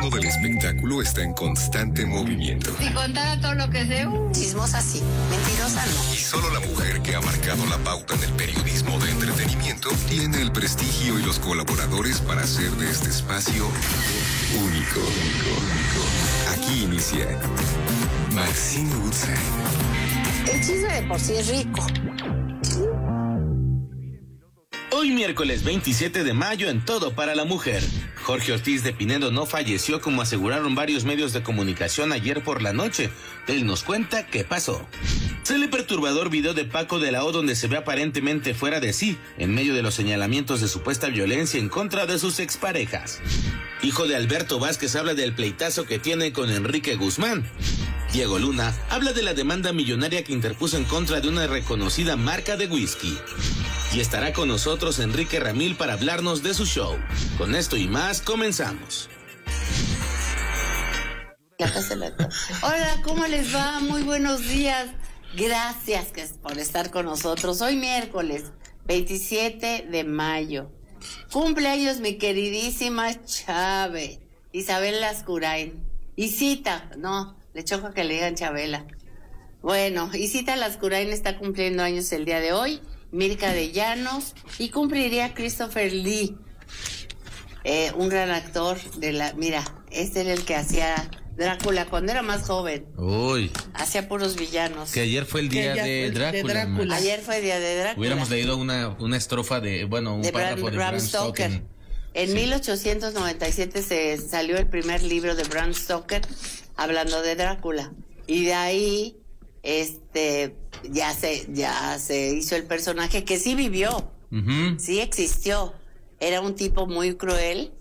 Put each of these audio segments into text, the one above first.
mundo del espectáculo está en constante movimiento. Si contara todo lo que sé, chismosa sí, mentirosa no. Y solo la mujer que ha marcado la pauta en el periodismo de entretenimiento tiene el prestigio y los colaboradores para hacer de este espacio único. Aquí inicia Maxine Woodside. El chisme de por sí es rico. Hoy miércoles 27 de mayo en Todo para la Mujer. Jorge Ortiz de Pinedo no falleció como aseguraron varios medios de comunicación ayer por la noche. Él nos cuenta qué pasó. Sale perturbador video de Paco de la O donde se ve aparentemente fuera de sí, en medio de los señalamientos de supuesta violencia en contra de sus exparejas. Hijo de Alberto Vázquez habla del pleitazo que tiene con Enrique Guzmán. Diego Luna habla de la demanda millonaria que interpuso en contra de una reconocida marca de whisky. Y estará con nosotros Enrique Ramil para hablarnos de su show. Con esto y más, comenzamos. Hola, ¿cómo les va? Muy buenos días. Gracias por estar con nosotros. Hoy miércoles 27 de mayo. Cumpleaños mi queridísima Chave, Isabel Lascurain. Isita, no, le choca que le digan Chabela. Bueno, Isita Lascurain está cumpliendo años el día de hoy. Mirka de Llanos y cumpliría Christopher Lee, un gran actor mira, este era el que hacía Drácula cuando era más joven. Uy. Hacía puros villanos. Que ayer fue el día de Drácula. Ayer fue el día de Drácula. Hubiéramos leído una estrofa un párrafo de Bram Stoker. En 1897 se salió el primer libro de Bram Stoker hablando de Drácula. Y de ahí ya se hizo el personaje que sí vivió, sí existió. Era un tipo muy cruel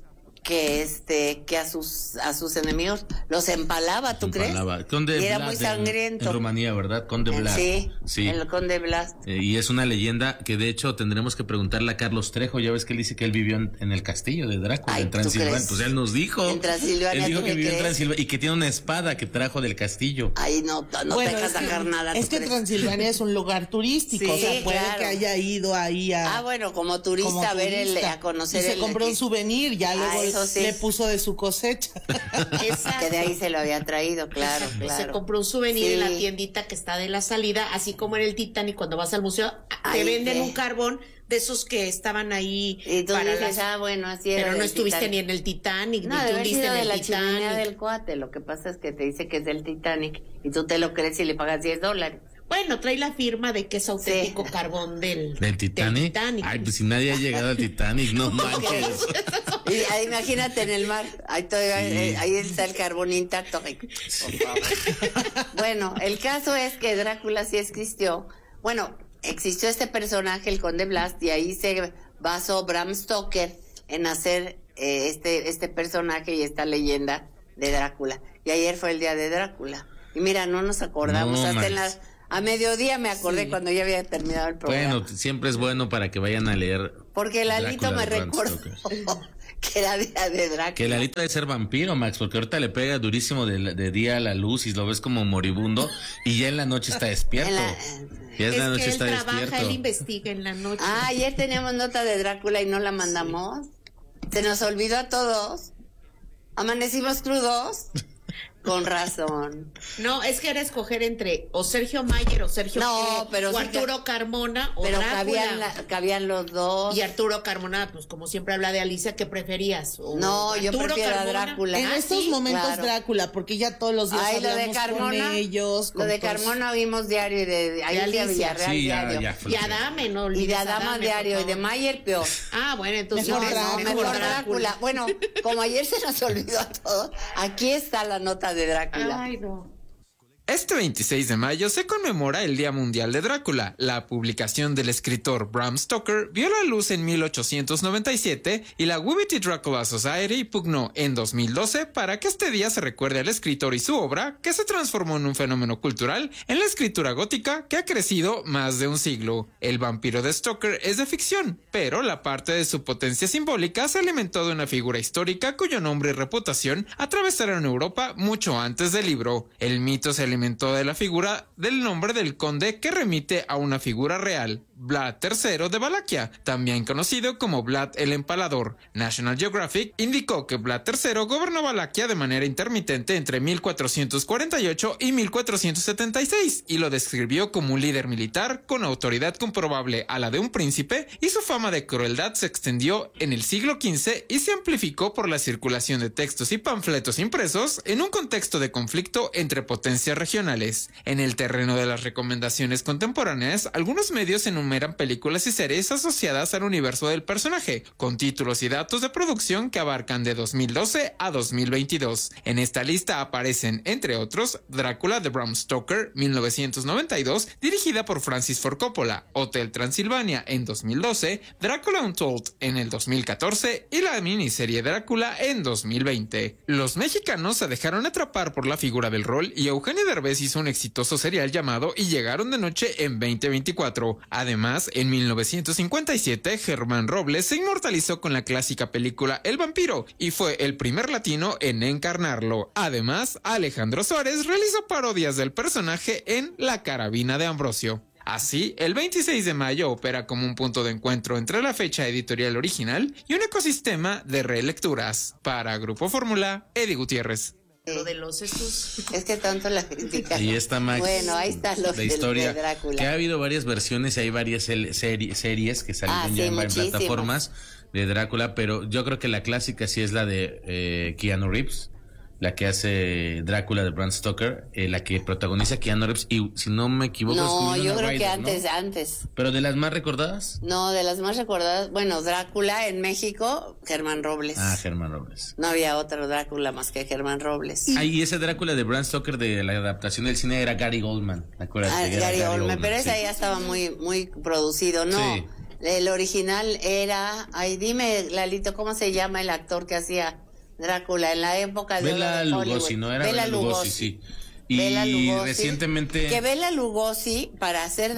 que a sus enemigos los empalaba, ¿tú crees? Conde y era Blas muy sangriento. En Rumanía, ¿verdad? Conde Blas. Sí, el Conde Blas. Y es una leyenda que de hecho tendremos que preguntarle a Carlos Trejo. Ya ves que él dice que él vivió en el castillo de Drácula, en Transilvania. Pues él nos dijo. En Transilvania. Él dijo que vivió en Transilvania y que tiene una espada que trajo del castillo. Ay, no te dejas sacar nada. Es que Transilvania es un lugar turístico, sí, o sea, puede que haya ido ahí a... bueno, como turista, a conocer. Y se compró un souvenir, ya luego le puso de su cosecha. Exacto. Que de ahí se lo había traído, claro. Se compró un souvenir en la tiendita que está de la salida, así como en el Titanic, cuando vas al museo, te venden un carbón de esos que estaban ahí. Y tú dices, así era. Pero no estuviste Titanic. Ni en el Titanic, no, ni tú viste en el la Titanic. Chimenea del cuate, lo que pasa es que te dice que es del Titanic y tú te lo crees y le pagas $10. Bueno, trae la firma de que es auténtico carbón del Titanic. Ay, pues si nadie ha llegado al Titanic, no manches. Y imagínate en el mar, ahí está el carbón intacto. Sí. Bueno, el caso es que Drácula sí existió. Bueno, existió este personaje, el Conde Blas, y ahí se basó Bram Stoker en hacer este personaje y esta leyenda de Drácula. Y ayer fue el día de Drácula. Y mira, no nos acordamos, a mediodía me acordé cuando ya había terminado el programa. Bueno, siempre es bueno para que vayan a leer. Porque Lalito me recordó que era día de Drácula. Que Lalito debe ser vampiro, Max, porque ahorita le pega durísimo de día a la luz y lo ves como moribundo y ya en la noche está despierto. Ya en la noche está despierto. Él investiga en la noche. Ayer teníamos nota de Drácula y no la mandamos. Se nos olvidó a todos. Amanecimos crudos. Con razón. No, es que era escoger entre o Sergio Mayer o Sergio pero o Arturo Carmona o pero Drácula. Cabían los dos. Y Arturo Carmona, pues como siempre habla de Alicia, ¿qué preferías? Yo prefiero a Drácula. En estos momentos Drácula, porque ya todos los días hablamos con ellos. Lo de Carmona vimos diario y de Alicia Villarreal diario. Y Adame, no olvides. Y de Adama diario y de Mayer peor. Bueno, entonces mejor Drácula. Bueno, como ayer se nos olvidó a todos, aquí está la nota de Drácula. Ay, no. Este 26 de mayo se conmemora el Día Mundial de Drácula. La publicación del escritor Bram Stoker vio la luz en 1897 y la Witty Dracula Society pugnó en 2012 para que este día se recuerde al escritor y su obra, que se transformó en un fenómeno cultural en la escritura gótica que ha crecido más de un siglo. El vampiro de Stoker es de ficción, pero la parte de su potencia simbólica se alimentó de una figura histórica cuyo nombre y reputación atravesaron Europa mucho antes del libro. El mito se alimentó de la figura del nombre del conde que remite a una figura real, Vlad III de Valaquia, también conocido como Vlad el Empalador. National Geographic indicó que Vlad III gobernó Valaquia de manera intermitente entre 1448 y 1476 y lo describió como un líder militar con autoridad comprobable a la de un príncipe, y su fama de crueldad se extendió en el siglo XV y se amplificó por la circulación de textos y panfletos impresos en un contexto de conflicto entre potencias regionales. En el terreno de las recomendaciones contemporáneas, algunos medios enumeran películas y series asociadas al universo del personaje, con títulos y datos de producción que abarcan de 2012 a 2022. En esta lista aparecen, entre otros, Drácula de Bram Stoker, 1992, dirigida por Francis Ford Coppola, Hotel Transilvania en 2012, Drácula Untold en el 2014 y la miniserie Drácula en 2020. Los mexicanos se dejaron atrapar por la figura del rol y Eugenio Derbez hizo un exitoso serial llamado Y llegaron de noche en 2024. Además, en 1957, Germán Robles se inmortalizó con la clásica película El vampiro y fue el primer latino en encarnarlo. Además, Alejandro Suárez realizó parodias del personaje en La carabina de Ambrosio. Así, el 26 de mayo opera como un punto de encuentro entre la fecha editorial original y un ecosistema de relecturas. Para Grupo Fórmula, Eddie Gutiérrez. Lo de los estos. Es que tanto la crítica. Ahí está Max. Bueno, ahí está lo de historia. de Drácula. Que ha habido varias versiones y hay varias series que salieron ya en varias plataformas de Drácula, pero yo creo que la clásica sí es la de Keanu Reeves, la que hace Drácula de Bram Stoker, la que protagoniza Keanu Reeves, y si no me equivoco no, es yo creo Ryder, que ¿no? antes. Pero de las más recordadas. No, de las más recordadas, bueno, Drácula en México, Germán Robles. Ah, Germán Robles. No había otro Drácula más que Germán Robles. Y ese Drácula de Bram Stoker de la adaptación del cine era Gary Goldman, ¿te acuerdas? Gary Oldman, pero ese ya estaba muy producido, ¿no? Sí. El original era, dime, Lalito, ¿cómo se llama el actor que hacía Drácula en la época de Bela Lugosi, ¿no? Era Bela Lugosi, sí. Y recientemente... Que Bela Lugosi, para hacer...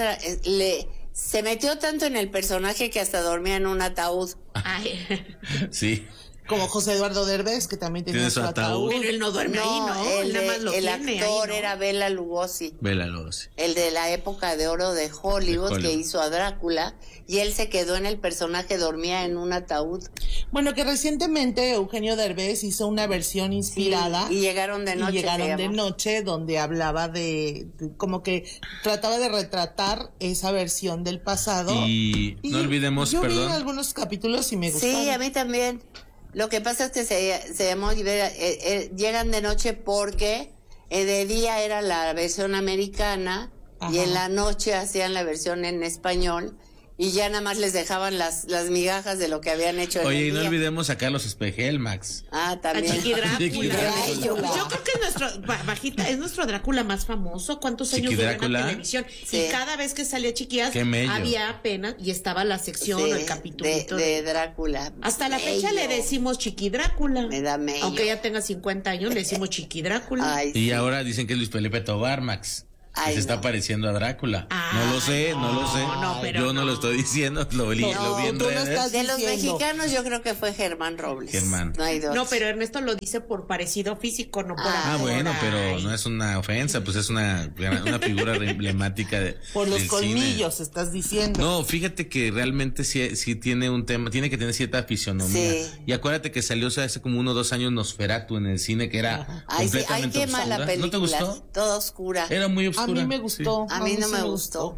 se metió tanto en el personaje que hasta dormía en un ataúd. Ay. Sí. Como José Eduardo Derbez, que también tenía su ataúd. Pero él no duerme ahí, ¿no? El tiene actor ahí, ¿no? era Bela Lugosi. Bela Lugosi. El de la época de oro de Hollywood, que hizo a Drácula, y él se quedó en el personaje, dormía en un ataúd. Bueno, que recientemente Eugenio Derbez hizo una versión inspirada. Sí, y llegaron de noche. Y llegaron de noche, donde hablaba de como que trataba de retratar esa versión del pasado. Y no olvidemos, yo perdón. vi algunos capítulos y me gustaron. Sí, a mí también. Lo que pasa es que se llamó Llegan de noche porque de día era la versión americana. Ajá. Y en la noche hacían la versión en español y ya nada más les dejaban las migajas de lo que habían hecho. Oye, y no día. olvidemos a Carlos Espejel, Max. También. A Chiqui Drácula. Ay, Yo creo que es nuestro Drácula más famoso. ¿Cuántos años duró en la televisión? Sí. Y cada vez que salía Chiquillas había apenas y estaba la sección o el capítulo de Drácula. Hasta la fecha le decimos Chiqui Drácula. Me da mello. Aunque ya tenga 50 años, le decimos Chiqui Drácula. Ay, y sí. ahora dicen que es Luis Felipe Tobar, Max. Que se está pareciendo a Drácula. No lo sé. Pero yo no lo estoy diciendo, lo vi en redes. De los mexicanos yo creo que fue Germán Robles. No hay dos. No, pero Ernesto lo dice por parecido físico, no por bueno, pero no es una ofensa, pues es una figura emblemática por los del colmillos, cine. estás diciendo. No, fíjate que realmente sí tiene un tema, tiene que tener cierta fisionomía. Sí. Y acuérdate que salió hace como 1 o 2 años Nosferatu en el cine, que era completamente qué mala oscura. película. ¿No te gustó? Toda oscura. Era muy oscura. A mí me gustó. Sí. A mí no me gustó.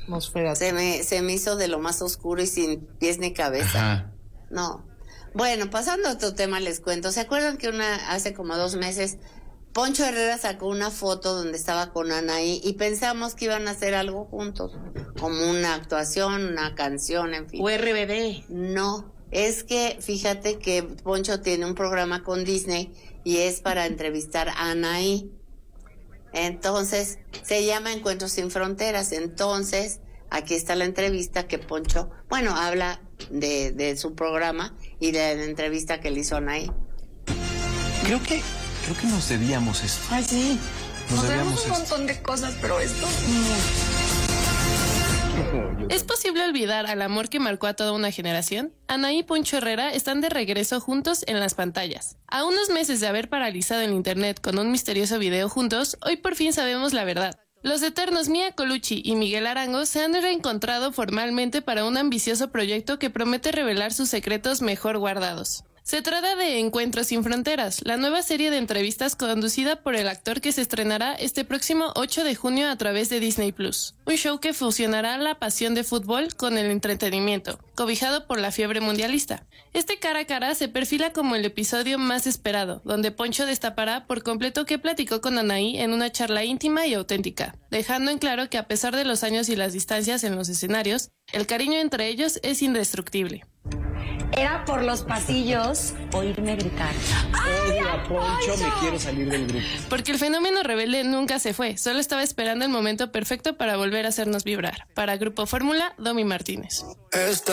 Se me hizo de lo más oscuro y sin pies ni cabeza. Ajá. No. Bueno, pasando a otro tema, les cuento. ¿Se acuerdan que hace como 2 meses Poncho Herrera sacó una foto donde estaba con Anaí y pensamos que iban a hacer algo juntos? Como una actuación, una canción, en fin. ¿O RBD? No. Es que fíjate que Poncho tiene un programa con Disney y es para entrevistar a Anaí. Entonces, se llama Encuentros sin Fronteras. Entonces, aquí está la entrevista que Poncho, habla de su programa y de la entrevista que le hizo Anaí. Creo que nos debíamos esto. Ay, sí. Nos debíamos un montón de cosas, pero esto... ¿Es posible olvidar al amor que marcó a toda una generación? Anaí y Poncho Herrera están de regreso juntos en las pantallas. A unos meses de haber paralizado el internet con un misterioso video juntos, hoy por fin sabemos la verdad. Los eternos Mia Colucci y Miguel Arango se han reencontrado formalmente para un ambicioso proyecto que promete revelar sus secretos mejor guardados. Se trata de Encuentros sin Fronteras, la nueva serie de entrevistas conducida por el actor que se estrenará este próximo 8 de junio a través de Disney+. Un show que fusionará la pasión de fútbol con el entretenimiento, cobijado por la fiebre mundialista. Este cara a cara se perfila como el episodio más esperado, donde Poncho destapará por completo qué platicó con Anaí en una charla íntima y auténtica, dejando en claro que a pesar de los años y las distancias en los escenarios, el cariño entre ellos es indestructible. Era por los pasillos oírme gritar. Odio a Poncho, me quiero salir del grupo. Porque el fenómeno rebelde nunca se fue, solo estaba esperando el momento perfecto para volver a hacernos vibrar. Para Grupo Fórmula, Domi Martínez.